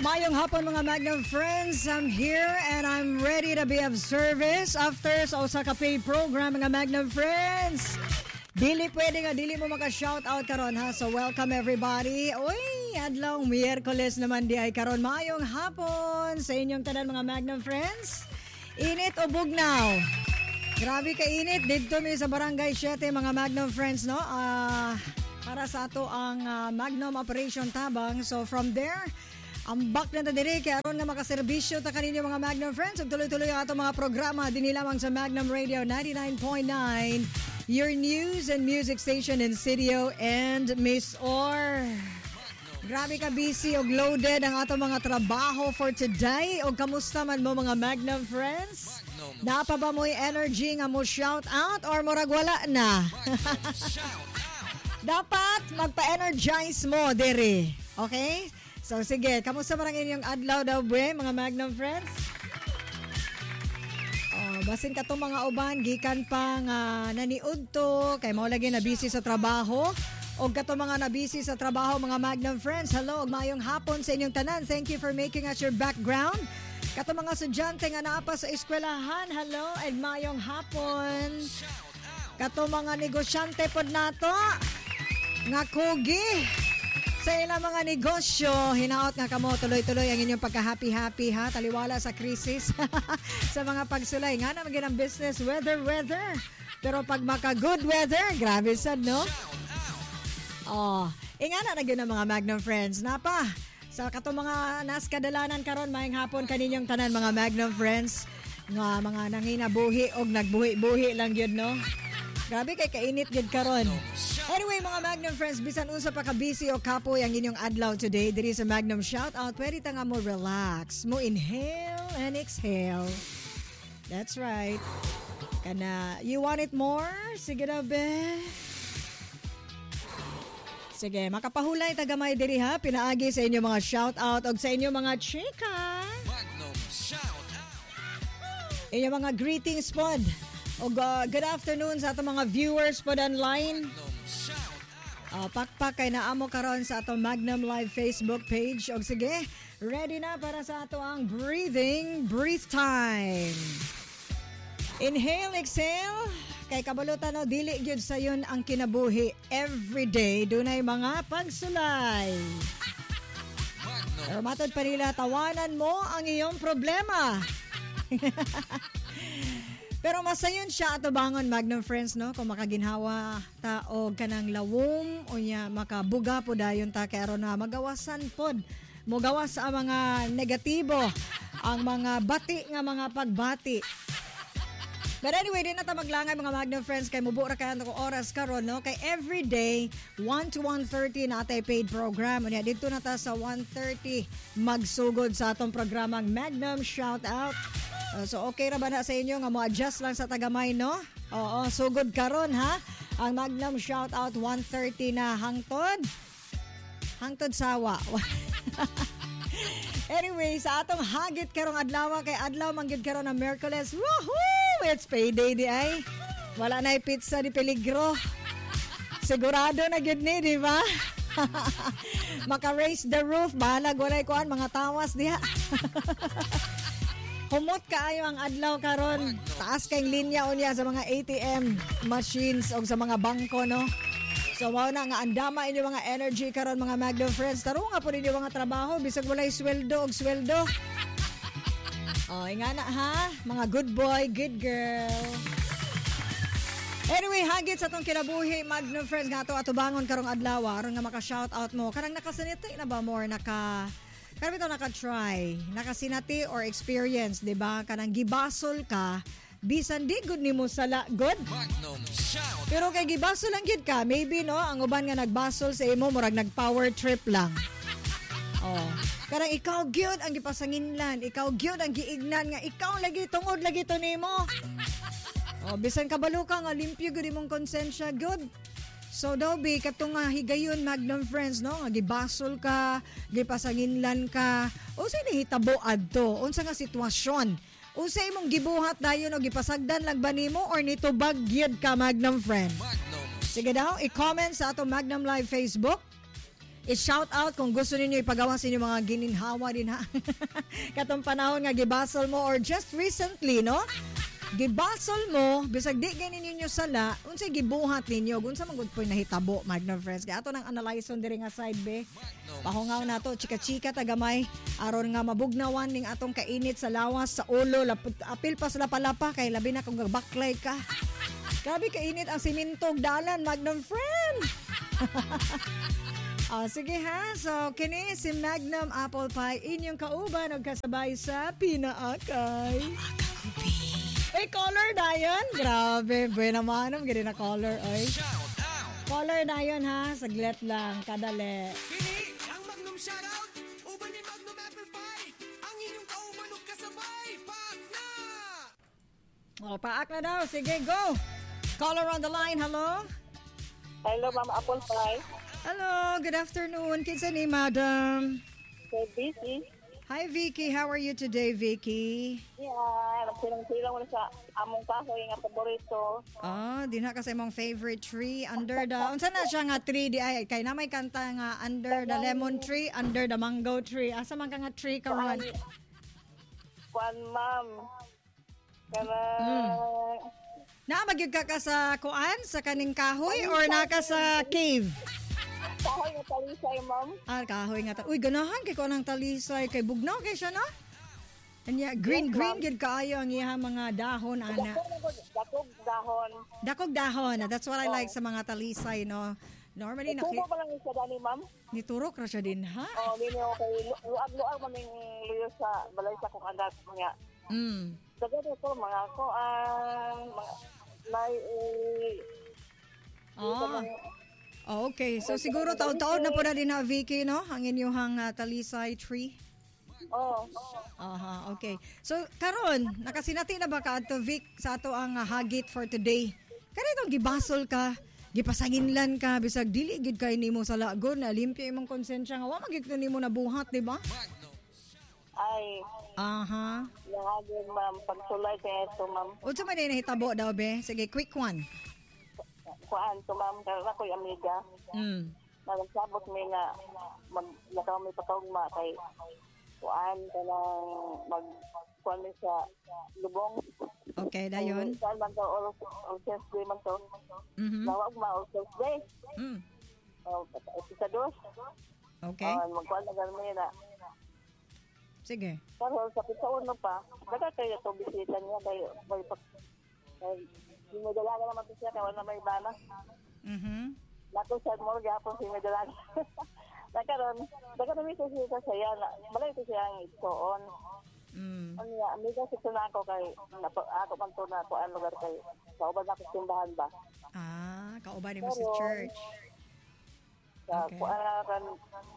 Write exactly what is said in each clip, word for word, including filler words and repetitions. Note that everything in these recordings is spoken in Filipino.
Mayong hapon mga Magnum friends, I'm here and I'm ready to be of service after sa usa ka paid program mga Magnum friends. Dili pwede nga dili mo maka-shoutout karon ha. So welcome everybody. Uy, adlong Miyerkules naman di ay karon. Mayong hapon sa inyong tanan mga Magnum friends. Init o bugnaw? Grabe ka init dito mi sa Barangay Siete mga Magnum friends no. Ah uh, para sa ato ang uh, Magnum Operation Tabang. So from there, ang back na ta diri kay aron nga makaserbisyo ta kaninyo mga Magnum friends. Ug tuloy-tuloy ang ato mga programa dinhi lamang sa Magnum Radio ninety-nine point nine, your news and music station in Sidio and Miss Or. Grabe ka busy og loaded ang ato mga trabaho for today. Og kamusta man mo mga Magnum friends? Napa ba mo'y energy nga mo shout out or murag wala na? Dapat magpa-energize mo diri. Okay? So sige, kamusta man ang inyong adlaw daw bwe, mga Magnum friends? Oh, basin ka tong mga uban gikan pang uh, naniud to kay mao lagi na busy sa trabaho. Og kato mga na busy sa trabaho mga Magnum friends. Hello, og mayong hapon sa inyong tanan. Thank you for making us your background. Kato mga estudyante nga naa pa sa eskwelahan. Hello, and mayong hapon. Kato mga negosyante pod nato nga kugi sa ilang mga negosyo, hinaot nga kamo tuloy-tuloy ang inyong pagka-happy-happy ha, taliwala sa krisis sa mga pagsulay nga na maging ang business weather weather. Pero pag maka-good weather, grabe sad no? Oh, ingana na gyud ang mga Magnum friends. Napa, sa kato mga nas kadalanan karon mayang hapon kaninyong tanan mga Magnum friends nga mga nanginabuhi og nagbuhi-buhi lang gyud no? Grabe kay kainit gyud karon. Anyway, mga Magnum friends, bisan unsa pa ka busy o kapoy ang inyong adlaw today, diri sa Magnum Shoutout, pwede ta nga mo relax, mo inhale and exhale. That's right. Kana, you want it more? Sige na, be. Sige, makapahulay tagamay diri ha, pinaagi sa inyong mga shoutout o sa inyong mga chika. Magnum Shoutout. Inyong mga greetings pod. O uh, good afternoon sa atong mga viewers pod online. Uh, pakpak kay naamo karon sa atong Magnum Live Facebook page. O sige, ready na para sa ato ang breathing breathe time. Inhale, exhale. Kay kabalutan no, dili gyud sayon ang kinabuhi. Everyday dunay mga pagsulay. Pero matod pa nila, tawanan mo ang iyong problema. Pero masayon siya ato bangon Magnum friends no kung makaginhawa ta og kanang lawom o nya makabuga po dayon ta kay aron na magawasan pod mogawas ang mga negatibo ang mga bati nga mga pagbati. But anyway, din na ta maglangay mga Magnum friends kay mubo ra kayo ko oras karon no kay everyday one to one thirty na atay paid program unya didto na ta sa one thirty magsugod sa atong programang Magnum Shoutout. Uh, so okay ra ba na sa inyo nga mo-adjust lang sa tagamay no? Oo, sugod karon ha. Ang Magnum Shoutout one thirty na hangtod. Hangtod sawa. Anyway, sa atong hagit karong adlaw kay adlaw manggid karon ng Miyerkules. Woohoo! It's payday di ay. Wala na pizza di peligro. Sigurado na gyud ni, di ba? Maka-raise the roof, bahala gunay kuan mga tawas diha. Humot kaayo ang adlaw karon. Taas kayong linya unya sa mga A T M machines o sa mga bangko no. So mao na nga andama inyo mga energy karon mga Magnum friends. Taro nga po ninyo mga trabaho bisag walay sweldo og sweldo. Oh, ingana ha, mga good boy, good girl. Anyway, hagit sa tong kinabuhi Magnum friends nga ato atubangon karong adlaw aron nga maka-shoutout mo. Karang nakasaniti na ba more naka Pero ito naka-try, nakasinati or experience, di ba? Kanang gibasol ka, bisan di good ni mo sala, good? Pero kay gibasol lang gid ka, maybe no, ang uban nga nagbasol sa imo, murag nag-power trip lang. Oh. Karang ikaw gyud ang gipasanginlan, ikaw gyud ang giignan nga, ikaw lagi tungod lagi to nimo. Oh, bisan kabalo ka nga limpyo gud imong konsensya, good? So daw bi katong nga higayon Magnum friends no nga gibasol ka, gipasanginlan ka. Unsa ni hitabo adto? Unsa nga sitwasyon? Unsa imong gibuhat dayon o gipasagdan lang ba nimo or nitubag gyud ka Magnum friend? Sige daw, i-comment sa atong Magnum Live Facebook. i-shout out kung gusto ninyo ipagawa sa inyo mga gininhawa din ha. Katong panahon nga gibasol mo or just recently, no? Gibasol mo, bisag di ganin ninyo sala, unsay gibuhat ninyo, unsa man gud poy nahitabo, Magnum Friends. Kaya ato nang analyson diri nga side be. Pahungaw nato, chika-chika tagamay, aron nga mabugnawan ning atong kainit sa lawas sa ulo, lapit, apil pa sa lapalapa kay labi na kung backlight ka. Grabe kainit ang simintog dalan, Magnum Friends. Oh, sige ha. So, kini si Magnum Apple Pie, inyong kauban o kasabay sa Pinaakay. Ay, color na yun. Grabe. Buena manam. Gano'n na color. Ay. Color na yun ha. Saglit lang. Kadali. Kini ang Magnum shoutout. Uban ni Magnum Apple Pie. Ang inyong kauban o kasabay. Paak na! O, paak na daw. Sige, go. Caller on the line. Hello? Hello, Ma'am Apple Pie. Hello. Good afternoon. Kinsa ni Madam? So busy. Hi, Vicky. How are you today, Vicky? Yeah, nagsilang-silang mo sa among kahoy nga paborito. Ah, din ha kasi mong favorite tree under the unsa na siya nga tree di ay kay na may kanta nga under the lemon tree, under the mango tree. Asa man ka nga tree karon? Kwan, Ma'am. Kana... Mm. Na magyud ka ka sa kuan sa kaning kahoy or naka sa cave? Kahoy nga talisay, Ma'am. Ah, kahoy nga. Ta- Uy, ganahan kay ko ng talisay kay bugnaw kay siya na. Anya green Yes, green ma'am. gid kaayo ang iya mga dahon ana. Dakog dahon. Dakog dahon. That's what I like sa mga talisay no. Normally naki Tubo pa lang isa dani, Ma'am. niturok ra siya din ha. Oh, dili ko kay luag-luag maming luyo sa balay sa kong anak nga. Mm. Dagad ko mga ko ang mga may Ah. Oh, okay. So siguro taon-taon na po na din na Vicky no ang inyong uh, talisay tree. Oh. Aha, okay. So karon nakasinati na ba ka adto Vic sa ato ang uh, hagit for today? Kanitong gibasol ka, gipasanginlan ka bisag dili gid kay nimo sa lagon na limpyo imong konsensya nga wa magid nimo nabuhat, di ba? Ay, Aha. lahagin, Ma'am. Pagsulay kaya ito, Ma'am. Unsa man din nahitabo daw be? Sige, quick one. Kuan to, Ma'am. Kaya ako'y amiga. Mm. Nagsabot may nga maglakaw may patawagma kay kuan ka ng mag kuan may sa lubong. Okay, dayon. Kuan man to all all Thursday man to. Mhm. Nawag ma all Thursday. Mm. Oh, sa dos. Okay. Oh, magkuan na ganun na. Sige. Pero sa pitaon no pa, daga kayo to bisita niya kay may pag kay mo dalaga naman to siya kay wala may bana. Mhm. Nato sa mo gyapon si Medalan. Nakaron, daga nami ko siya sa iya na balay ko siya ang itoon. Mm. Ano ya, amiga sa tunako kay napo- ako man to na ko ang lugar kay sa uban ako simbahan ba. Ah, kauban mo sa church. Sa Okay. kuan kan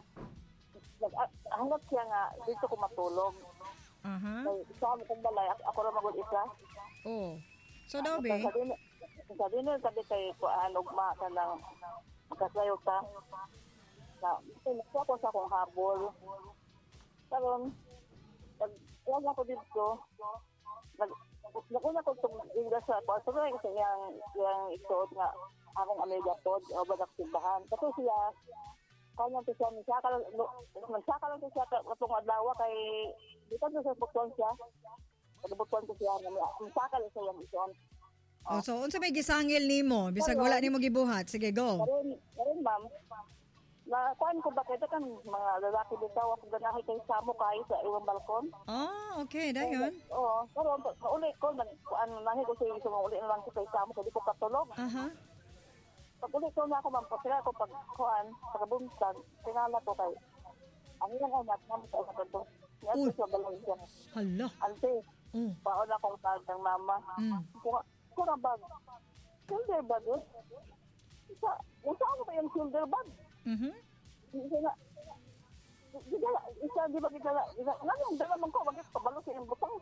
nag- hanggat siya nga dito ko matulog. Aha. Kay isa mo kong balay ako, ako ra magud isa. Oh. So daw be. Sa din sa din sabi kay kuan ugma ka nang makasayo ka. Na, ito ko sa akong habol. Karon nag wag ako dito. Nag Nakuna ko itong inga sa ako. So, kaya kasi yung, yung isuot nga akong amiga pod o ba simbahan. Kasi siya, kanya to siya, magsaka lang, magsaka lang to siya katong adlaw kay, di ka sa butuan siya. Pagbutuan ko siya, magsaka lang siya yung isuot. Oh, so unsa may gisangil nimo? Bisag wala nimo gibuhat. Sige, go. Karon, karon ma'am, na kuan ko ba kaya kan mga lalaki bitaw ako ganahay kay samo kay sa iwang balkon. Oh, okay, dayon. Oo, pero uli ko man kuan nahi ko sa isang uli na lang ko kay samo kay di ko katulog. Aha. Pag uli ko na ako man pagkira ko pag kuan pagbuntag tingala ko kay ang ilang anak na sa isa to. Niya Uy. sa balay siya. Hala. Ante, Oh. paon akong tawag ng mama. Mm. Kuha ko na bag. Shoulder bag. eh. Isa, isa ano ba yung shoulder bag? Mhm. Isa na. Isa, isa di ba kita isa nga yung dala man ko bakit pabalo sa yung butang.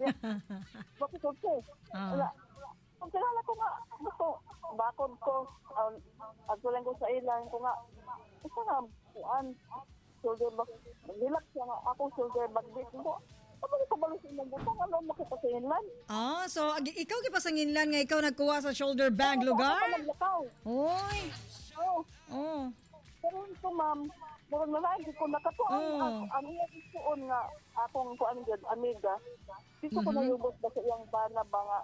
Bakit okay? Ah. Wala. Kung kilala ko nga, gusto, bakod ko, um, agtulan ko sa ilan ko nga, isa nga, kuan, shoulder bag, relax siya nga, ako shoulder bag, di ko, ano yung pabalo sa yung butang, ano makita sa ilan? Ah, so ag- ikaw gipasanginlan nga ikaw nagkuha sa shoulder bag lugar? Ako naglakaw. Oy. Oo. Oh. Pero ito, ma'am, Murag na lang, di ko nakato. Ang, Oo. ang, ang iyang isuon nga, akong kuan gyud amiga, dito ko Mhm. nayubos ba sa iyang bana ba nga.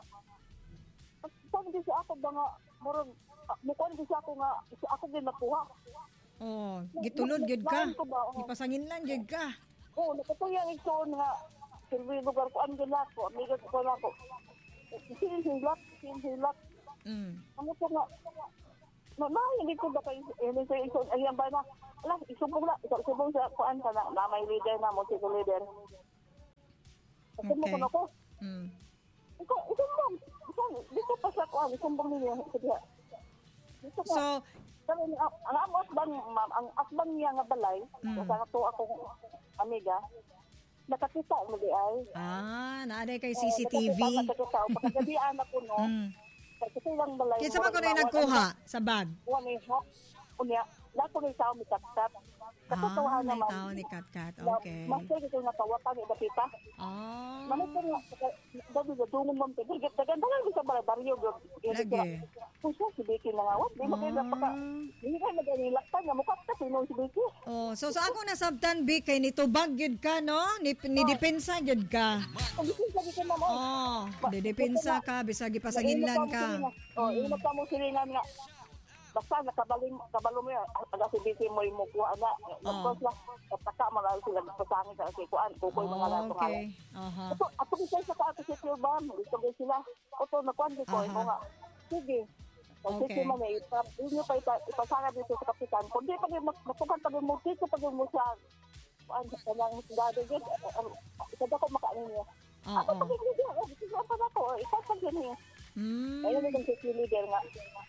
Pag di siya ako ba nga, murag, ah, mukuan di siya ako nga, siya ako din nakuha. Oh, gitulod gyud ka. Lain ko ba, oh. Ipasangin lang gyud ka. Oo, nakatuyang isuon nga, silbi lugar ko, ang gila ko, amiga ko na ako. Sinhilak, sinhilak. Mm. Ano ko nga, na, na, hindi ko ba kayo, hindi ko isuon, ayan ba na, ala, isubong na, isubong sa kuan ka na, na may leader na mo, si leader. Kasi mo Okay. ko na ko, Mm. ikaw, isumbong, isumbong, dito pa sa kuan, isumbong niya, sabiha. Dito ka. So, Sabi niya, ang ang ang asbang, ma'am, ang asbang niya nga balay, Mm. sa to akong amiga, nakakita mo di ay. ah, naaday kay Eh, C C T V. Nakakita, nakakita, o pagkagabihan ako, no, Mm. kasi lang balay. Kinsa man ko na nagkuha sa bag? Kuha ni Hawk, unya, lahat ko ni tao may katkat. Ah, Katutuhan may naman. tao ni Katkat. Na- Okay. Mas kayo ito nakawatan ni Dapita. Ah. Manit ko nga, dabi na dumong mong tigil. Dagan dagan ko sa baryo. Lagi. Kung siya, si Vicky na ngawat. Di mo kayo napaka, Ah. hindi kayo mag-anilaktan nga mukha ka, sino si Vicky. Oh, so sa ako nasabtan bi kay nitubag gyud ka no? Ni, ni depensa gyud ka. Kung gusto sa Vicky na mo. Oh, di depensa ka bisag ipasanginlan ka. Oh, inot ka mo silingan nga. Basta nakabaling kabalo mo yan, aga si Vicky mo yung mukuha na. Nagkos lang, kapaka mo lang sila pasangin sa si Kuan, kukoy mga Oh, lahat ng okay. Aha. Ato, ato kisay sa kaato si Tilban, gusto ko sila. Oto, nakuan di ko, Aha. imo nga. Sige. Kung Okay. sige man eh, ipap, inyo pa ipa, ipasaka dito sa kapitan. Kung di pa rin, matukan pa rin mo, dito pa rin mo sa, kuan, sa lang, gado yun, ikada ko makaanin niya. Ako Oo. pa rin niya, eh, gusto pa na ko, ipasag yun niya. Mm. Ayun na yung si leader nga.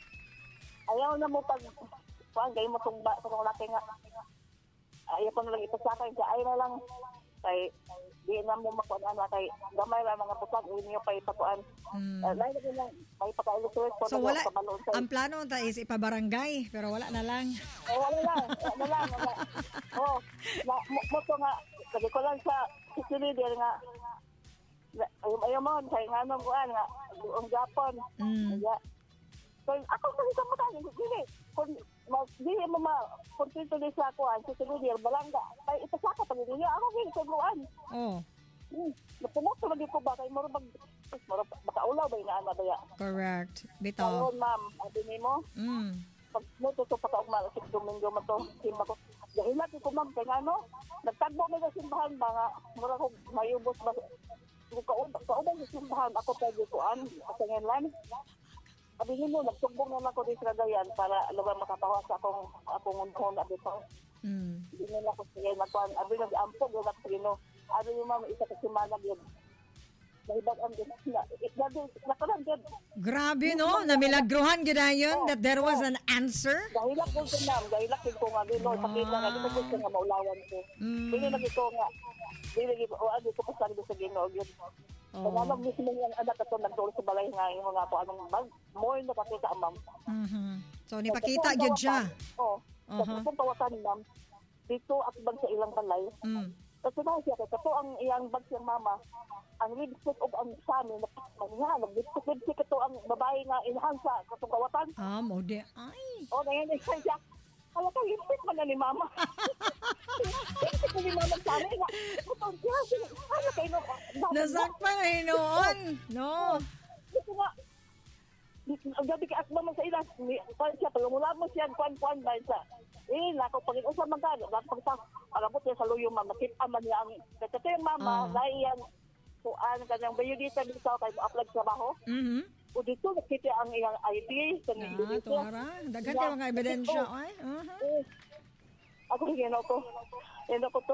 Ayaw na mo pag, kuan, gayon mo tong ba, tong laki nga. Ayaw ko na lang ipasaka, ayaw na lang, kay di na mo makuan ana kay gamay ra mga pusag inyo pa ipakuan. Mm. Uh, lain na lang may paka-electric ko So wala kabaloon sa. ang plano ta is ipabarangay pero wala na lang. Oh, wala lang, wala lang. Wala. Oh, na mo, mo to nga sabi ko lang sa leader nga na- ayaw ayaw mo kay nga nang kuan nga ang Japon. Mm. Yeah. So ako kasi sa mata ni dili kun ma dili mo ma kontinto ni sa kuan sa leader balangga kay ipasaka pa niya ako gid sa kuan. Oh, Hmm. Napumoto lagi ko ba kay moro mag moro makaulaw ba ina ana ba ya. correct. Bitaw. Karon ma'am, abi nimo Mm. pag mo to pa kaugma sa Domingo mo to simba ko. Dahil ko ma'am kay ano, nagtagbo mi sa simbahan ba nga mura ko mayubos ba ko kaun kaun sa simbahan ako pa gyud kuan sa ngenlan. Abi nimo nagtugbong na ako dito dayan para lugar makapawas sa akong akong unhon abi pa. Mm. Di na ako sige magkuan abi nag-ampog gyud ako Pino. Abi ni ma'am isa ka semana gyud. Nahibag ang gyud na gabi nakalang gyud. Grabe no, namilagruhan gyud ayon that there was an answer. Dahilak ko sa ma'am, dahilak ko nga dito, sakita nga dito ko nga maulawan ko. Mm. Dili lagi ko nga, dili lagi ko, o ano ko pasang sa Ginoo yun. Oh. Kung alam mismo yung anak ko nagtuloy sa balay nga, yung mga po anong bag, more nakakita ang ma'am. Mhm. So nipakita gyud siya. Oo. Aha. Sa kung tawatan ma'am, dito at bag sa ilang balay. Mm. Kasi na siya, kasi ito ang iyang bag siyang mama, ang lipstick o ang sami, napakmanya, nag-lipstick-lipstick ito ang babae nga inahansa, katong kawatan. Ah, mo de ay. O, ngayon ay siya. Kaya ka, lipstick man na ni mama. Lipstick na ni mama sa amin. Butong siya. Ano kayo no? Nasakpan na hinoon. No. Dito nga. Ang gabi ka at naman sa ilas. Kuan siya, pagmula mo siya, kuan-kuan ba siya. Eh, nako, pag ito sa mga, pag sa, palabot niya sa luyo, mama, kita man niya ang, kasi yung mama, Ah. dahil yan, kuan, kanyang bayo dito, dito, kayo apply sa trabaho. Mhm. O dito, nakita ang iyang I D, sa Ah, dito. tuwara. Daghan kay mga ebidensya ay. Mhm. Eh, ako ginaw ko. Ginaw ko to.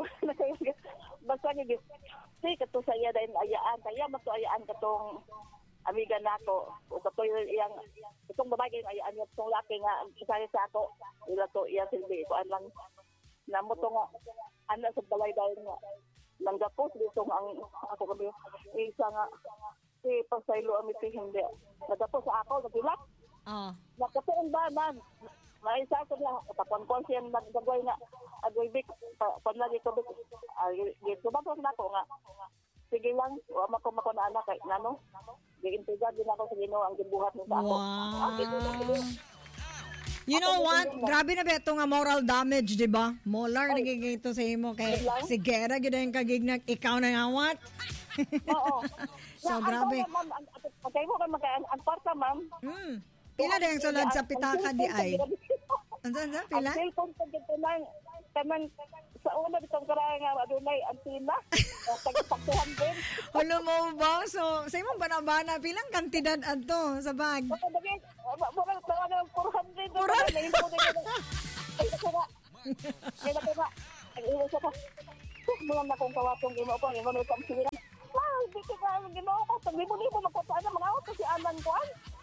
Basta nga gis. Si kato sa iya dahil ayaan. Kaya mato ayaan katong amiga nako. O kato iyang itong babae yung ayaan yung itong laki nga isali sa ako. Ila to iya silbi ko anlang namo to nga ana sa balay dahil nga nanggapos dito nga ang ako kami isa nga si pasaylo amiti hindi. Nagapos sa ako nagilak. Ah. Nakatuon ba man? May isa ko lang, tapon-pon siya nagdagway nga, agoy bik, pag lagi ko bik, gito ba na ko nga, sige lang, wama ko mako na anak, kay nano, giintiga din ako sa Ginoo ang gibuhat mo sa ako. Wow. Ah, sige lang, sige. You know Ako, what? hindi mo. Grabe na ba ito nga moral damage, di ba? Molar na gigito sa imo kay Wait lang. si Gera, gina yung kagignak, ikaw na nga what? Oo. So, Na, grabe. Ang ma'am, ang ang- kayo mo ka mag ang kwarta, ma'am. Hmm. Pila na yung sulod sa pitaka di ay? Ano sa pila? Ang cellphone ko dito nang kanang sa una bitong karaya nga adunay antina. Tagpaktuhan din. Hulo mo ba? So, sa imong banabana, pilang kantidad ato sa bag? Baka bagay, baka tawa ng four hundred. four hundred? Ay, nako nga. Ay, nako nga. Ay, nako nga. Mga na kong kawatong imo ko, imo nito ang sila. Wow, di ka ka ginawa ko. Pag libo-libo magkutaan na mga auto si Aman ko.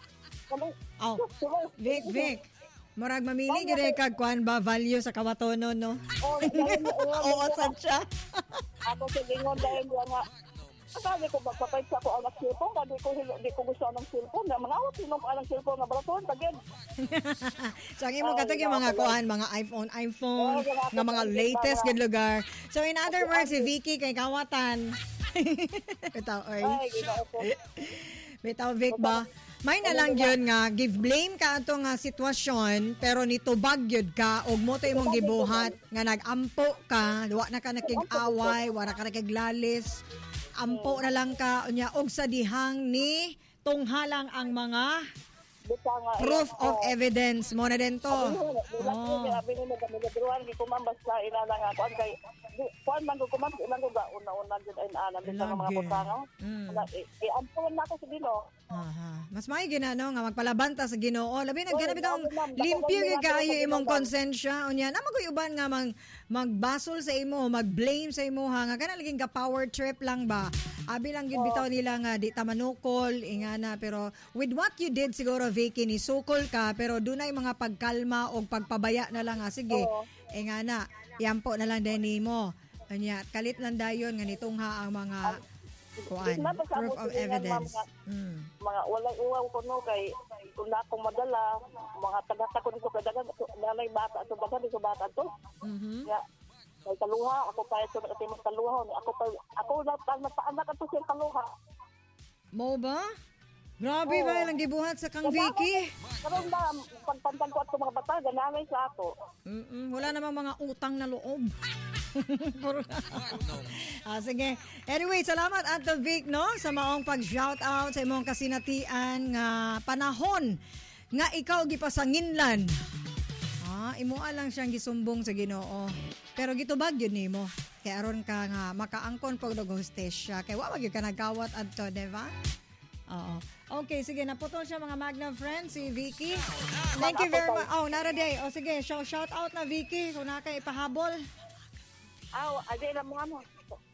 Oh, Vic, Vic. Murag mamili gid kag kuan ba value sa kawatono no? Oo, sad siya. Ako sa gingon dahil nga nga. Akala ko magpapay sa ako ang cellphone, hindi ko hindi ko gusto ng cellphone. Na mga awat sino ang cellphone na balaton pagyan. So ang imo katong yung mga kuan, mga iPhone, iPhone, nga mga latest gid lugar. So in other words, si Vicky kay kawatan. Bitaw, oy. Ay, ginoo ko. Bitaw, Vic ba? May na lang yun nga, give blame ka ato nga sitwasyon, pero nitubag yun ka, og mo to imong gibuhat, nga nagampo ka, wa na ka nakig-away, wa na ka nakiglalis, ampo na lang ka, unya, og sa dihang ni tunghalang ang mga Bita nga. proof of evidence mo na din to. Oh. Sabi ni mo kami nagruan di ko man basta inana nga kuan kay kuan man ko kuman ilang ko ga una-una gid ay ana bita nga mga Lagi. butanga. Mm. Eh ampuan na ako sa Ginoo. Aha. Mas may ginano nga magpalabanta sa Ginoo. Labi na Oy, ganap itong grabe, ma'am. limpyo Dapat gyud wala kaayo na imong ako konsensya. Unya na maguyuban nga mag magbasol sa imo, magblame sa imo ha nga kana laging ka power trip lang ba. Abi lang gyud bitaw nila nga di ta manukol ingana pero with what you did siguro Vicky ni sukol ka pero dunay mga pagkalma o pagpabaya na lang nga sige. Oo. Ingana, yampo na lang din nimo. Unya kalit lang dayon nga nitong ha ang mga kuan, proof of evidence. Mm. Mga walay uwaw ko no kay kung na akong madala mga tagata ko dito kadagan nanay bata so bata dito bata to. Mhm. Ya. Kay kaluha ako pa ito kasi mo kaluha ni ako pa ako na pag nagpaanak ato sa kaluha. Mo ba? Grabe ba lang gibuhat sa kang Vicky? Karon ba pagpantang ko ato mga bata ganamay sa ako. Mm-mm, wala namang mga utang na loob. ah, sige. Anyway, salamat Ato Vic no sa maong pag-shoutout sa imong kasinatian nga panahon nga ikaw gipasanginlan. Ah, imo lang siyang gisumbong sa Ginoo. Pero gitubag yun nimo. Kaya aron ka nga makaangkon pag nag-hostess kay wa magyud ka nagkawat adto, di ba? Oo. Okay, sige, naputol siya mga Magna friends, si Vicky. Thank you very much. Oh, nara day. O sige, shout, shout out na Vicky kung naka ipahabol. Aw, adi na mama.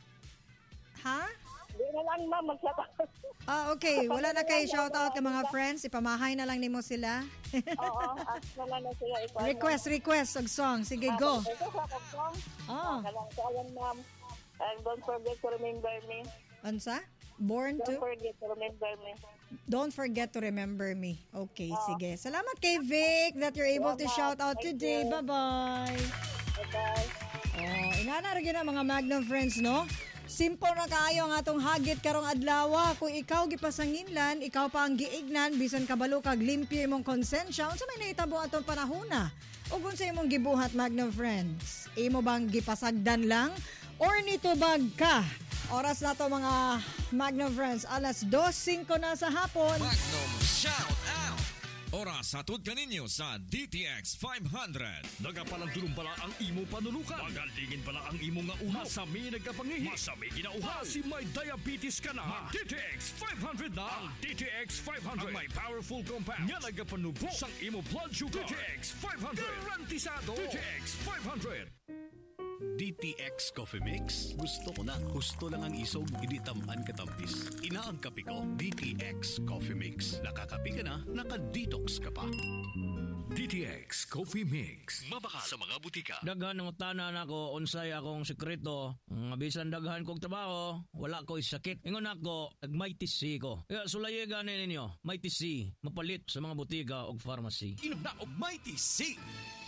Ha? Di na lang mama sa. Ah, okay. Wala na kay shout out ka mga friends. Ipamahay na lang nimo sila. Oo, at na lang na sila ikaw. request, request og song. Sige, go. Ito sa kapong. Oh, Kalang sa ayan ma'am. And don't forget to remember me. unsa? Born Don't to? forget to remember me. Don't forget to remember me. Okay, sige. Salamat kay Vic that you're able to shout out today. Bye-bye. Bye-bye. Oh, ingana ra gyud ang mga Magnum friends, no? Simple na kaayo ang atong hagit karong adlaw. Kung ikaw gipasanginlan, ikaw pa ang giignan bisan kabalo kag limpyo imong konsensya, unsa may nahitabo atong panahona? Ug unsa imong gibuhat Magnum friends? Imo bang gipasagdan lang or nitubag ka? Oras na to mga Magnum friends, alas dos singko na sa hapon. Magnum Shout Out! Oras hatod kaninyo sa D T X five hundred. Nagapalang pala ang imo panulukan. Magalingin pala ang imo nga uhaw. Masami nagkapangihi. Masami ginauhaw. Si may diabetes ka na. D T X five hundred na. Ang D T X five hundred. Ang may powerful compound. Nga nagapanubo sang imo blood sugar. D T X five hundred. Garantisado. D T X five hundred. D T X Coffee Mix. Gusto ko na. Gusto lang ang isog, hindi tamaan katampis. Inaang kape ko, D T X Coffee Mix. Nakakape ka na, naka-detox ka pa. D T X Coffee Mix. Mabaka sa mga butika. Daghan ng tanan ako, unsay akong sekreto. Nga bisan daghan kong trabaho, wala ko sakit. Ingon ako, nag-mighty C ko. Kaya sulaye gani ninyo, mighty C, mapalit sa mga butika o pharmacy. Inom na og Mighty C.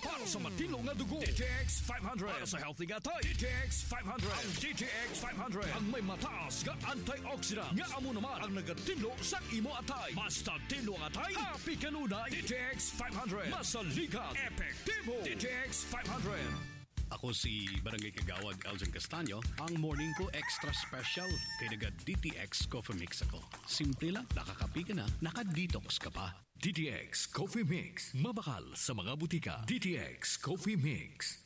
Para sa matino nga dugo, D T X five hundred. Para sa healthy nga tayo, D T X five hundred. Ang D T X five hundred ang may mataas nga antioxidant nga amo naman ang nagatinlo sa imo atay. Basta tinlo ang atay, happy kanunay. D T X five hundred. Masaligat, epektibo. D T X five hundred. Ako si Barangay Kagawad Elgin Castaño, ang morning ko extra special kay naga D T X Coffee Mix ako. Simple lang, nakakapi ka na, nakadetox ka pa. D T X Coffee Mix. Mabakal sa mga butika. D T X Coffee Mix.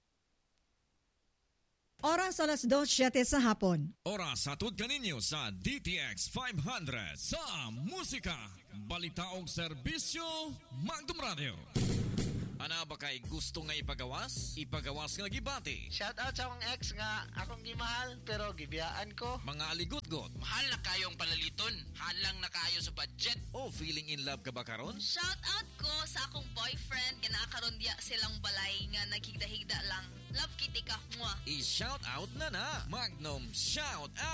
Oras alas dos siyete sa hapon. Oras hatod kaninyo sa D T X five hundred sa musika, balita og serbisyo, Magdum Radio. Ana ba kay gusto nga ipagawas? Ipagawas nga gibati. Shout out sa akong ex nga akong gimahal pero gibiyaan ko. Mga aligot-got. Mahal na kayong palaliton. Halang na kayo sa budget. O feeling in love ka ba karon? Shout out ko sa akong boyfriend nga nakakaroon diya silang balay nga naghigda-higda lang. Love kitty ka. Mwah. I-shout out na na. Magnum shout out.